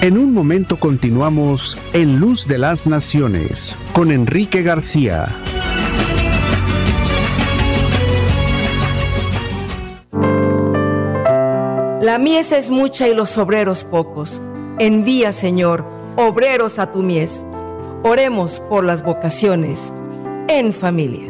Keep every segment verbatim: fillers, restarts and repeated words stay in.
En un momento continuamos en Luz de las Naciones con Enrique García. La mies es mucha y los obreros pocos. Envía, Señor, obreros a tu mies. Oremos por las vocaciones en familia.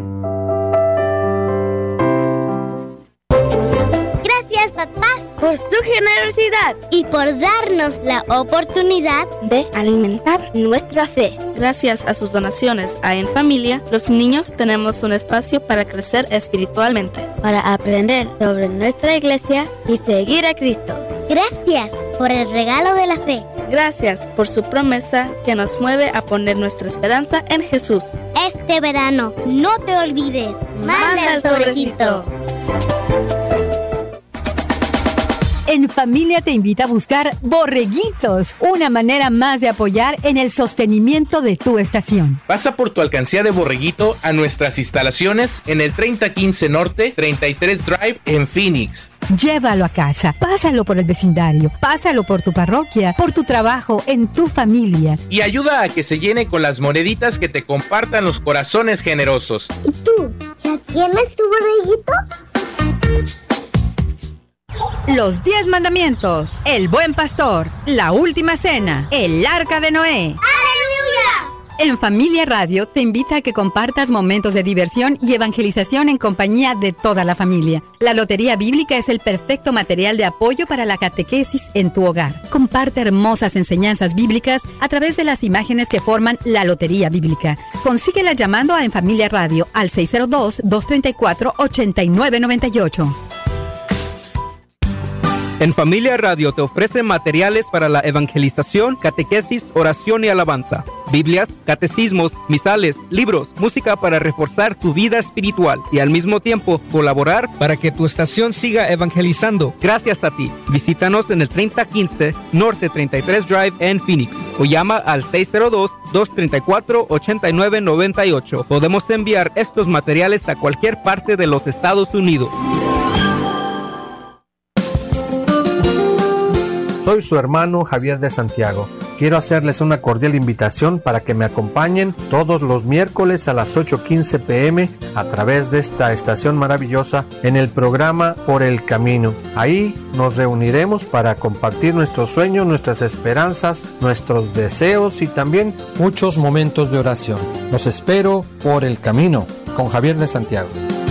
Gracias, papá, por su generosidad y por darnos la oportunidad de alimentar nuestra fe. Gracias a sus donaciones a En Familia, los niños tenemos un espacio para crecer espiritualmente, para aprender sobre nuestra iglesia y seguir a Cristo. Gracias por el regalo de la fe. Gracias por su promesa que nos mueve a poner nuestra esperanza en Jesús. Este verano, no te olvides. Manda el sobrecito. En Familia te invita a buscar Borreguitos, una manera más de apoyar en el sostenimiento de tu estación. Pasa por tu alcancía de Borreguito a nuestras instalaciones en el treinta quince Norte, treinta y tres Drive en Phoenix. Llévalo a casa, pásalo por el vecindario, pásalo por tu parroquia, por tu trabajo, en tu familia. Y ayuda a que se llene con las moneditas que te compartan los corazones generosos. ¿Y tú? ¿Ya tienes tu borreguito? Los diez mandamientos, el buen pastor, la última cena, el arca de Noé. ¡Aleluya! En Familia Radio te invita a que compartas momentos de diversión y evangelización en compañía de toda la familia. La Lotería Bíblica es el perfecto material de apoyo para la catequesis en tu hogar. Comparte hermosas enseñanzas bíblicas a través de las imágenes que forman la Lotería Bíblica. Consíguela llamando a En Familia Radio al seis cero dos, dos tres cuatro, ocho nueve nueve ocho. En Familia Radio te ofrece materiales para la evangelización, catequesis, oración y alabanza, Biblias, catecismos, misales, libros, música para reforzar tu vida espiritual y al mismo tiempo colaborar para que tu estación siga evangelizando. Gracias a ti. Visítanos en el treinta quince Norte treinta y tres Drive en Phoenix o llama al seis cero dos, dos tres cuatro, ocho nueve nueve ocho. Podemos enviar estos materiales a cualquier parte de los Estados Unidos. Soy su hermano Javier de Santiago. Quiero hacerles una cordial invitación para que me acompañen todos los miércoles a las ocho quince pm a través de esta estación maravillosa en el programa Por el Camino. Ahí nos reuniremos para compartir nuestros sueños, nuestras esperanzas, nuestros deseos y también muchos momentos de oración. Los espero por el camino con Javier de Santiago.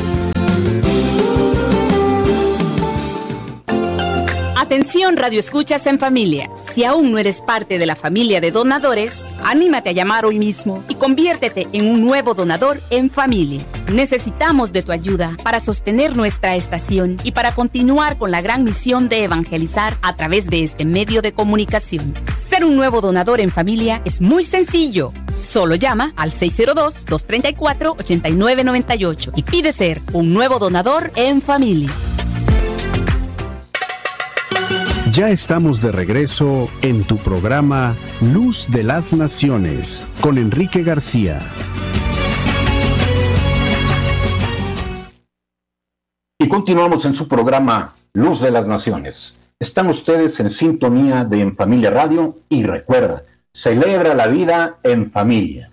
Atención, Radio Escuchas en Familia. Si aún no eres parte de la familia de donadores, anímate a llamar hoy mismo y conviértete en un nuevo donador en familia. Necesitamos de tu ayuda para sostener nuestra estación y para continuar con la gran misión de evangelizar a través de este medio de comunicación. Ser un nuevo donador en familia es muy sencillo. Solo llama al seis cero dos, dos tres cuatro, ocho nueve nueve ocho y pide ser un nuevo donador en familia. Ya estamos de regreso en tu programa Luz de las Naciones con Enrique García. Y continuamos en su programa Luz de las Naciones. Están ustedes en sintonía de En Familia Radio y recuerda, celebra la vida en familia.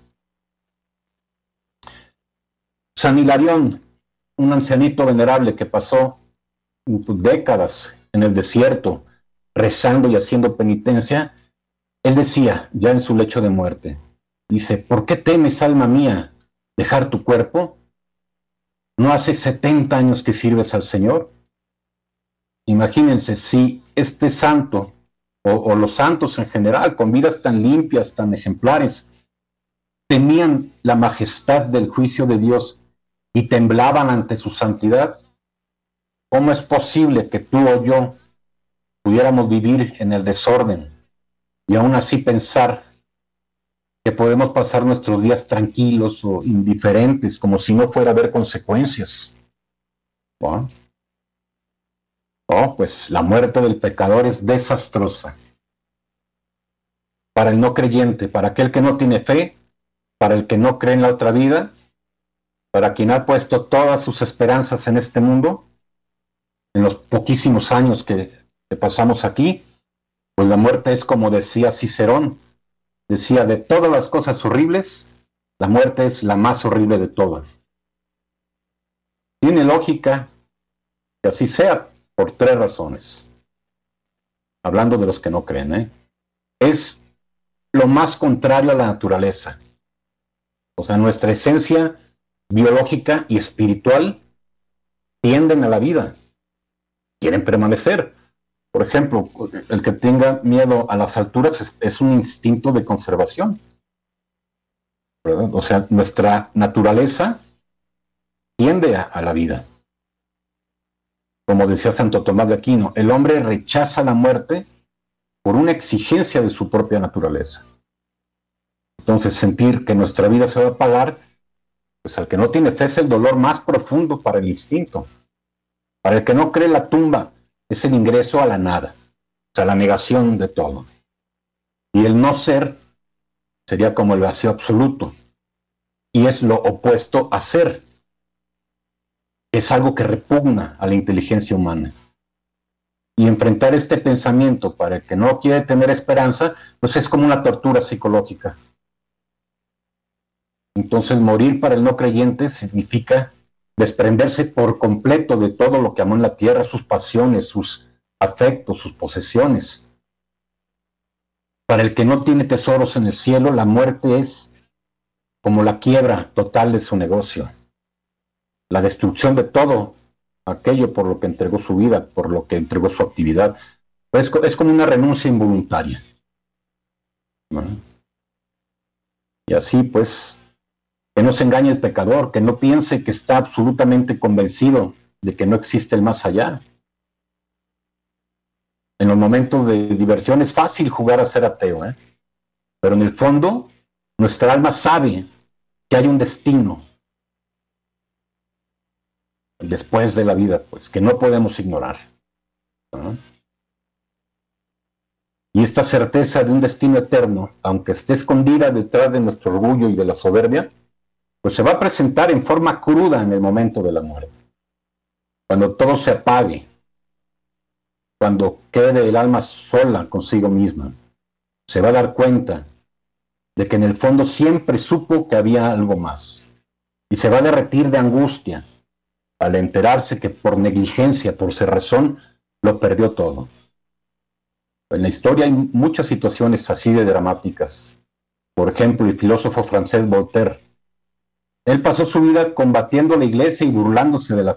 San Hilarión, un ancianito venerable que pasó décadas en el desierto, rezando y haciendo penitencia, él decía, ya en su lecho de muerte, dice, ¿por qué temes, alma mía, dejar tu cuerpo? ¿No hace setenta años que sirves al Señor? Imagínense, si este santo, o, o los santos en general, con vidas tan limpias, tan ejemplares, temían la majestad del juicio de Dios y temblaban ante su santidad, ¿cómo es posible que tú o yo pudiéramos vivir en el desorden y aún así pensar que podemos pasar nuestros días tranquilos o indiferentes, como si no fuera a haber consecuencias? Bueno, oh, pues la muerte del pecador es desastrosa. Para el no creyente, para aquel que no tiene fe, para el que no cree en la otra vida, para quien ha puesto todas sus esperanzas en este mundo, en los poquísimos años que que pasamos aquí, Pues la muerte es como decía Cicerón, decía, de todas las cosas horribles, la muerte es la más horrible de todas. Tiene lógica que así sea por tres razones. Hablando de los que no creen, ¿eh? Es lo más contrario a la naturaleza. O sea, nuestra esencia biológica y espiritual tienden a la vida, quieren permanecer. Por ejemplo, el que tenga miedo a las alturas es, es un instinto de conservación, ¿verdad? O sea, nuestra naturaleza tiende a, a la vida. Como decía Santo Tomás de Aquino, el hombre rechaza la muerte por una exigencia de su propia naturaleza. Entonces, sentir que nuestra vida se va a apagar, pues al que no tiene fe es el dolor más profundo para el instinto. Para el que no cree, la tumba es el ingreso a la nada, o sea, la negación de todo. Y el no ser sería como el vacío absoluto. Y es lo opuesto a ser. Es algo que repugna a la inteligencia humana. Y enfrentar este pensamiento para el que no quiere tener esperanza, pues es como una tortura psicológica. Entonces, morir para el no creyente significa desprenderse por completo de todo lo que amó en la tierra, sus pasiones, sus afectos, sus posesiones. Para el que no tiene tesoros en el cielo, la muerte es como la quiebra total de su negocio, la destrucción de todo aquello por lo que entregó su vida, por lo que entregó su actividad. Es, es como una renuncia involuntaria, ¿no? Y así, pues, que no se engañe el pecador, que no piense que está absolutamente convencido de que no existe el más allá. En los momentos de diversión es fácil jugar a ser ateo, ¿eh? Pero en el fondo, nuestra alma sabe que hay un destino después de la vida, pues, que no podemos ignorar, ¿no? Y esta certeza de un destino eterno, aunque esté escondida detrás de nuestro orgullo y de la soberbia, pues se va a presentar en forma cruda en el momento de la muerte. Cuando todo se apague, cuando quede el alma sola consigo misma, se va a dar cuenta de que en el fondo siempre supo que había algo más. Y se va a derretir de angustia al enterarse que por negligencia, por cerrazón, lo perdió todo. En la historia hay muchas situaciones así de dramáticas. Por ejemplo, el filósofo francés Voltaire. Él pasó su vida combatiendo a la iglesia y burlándose de la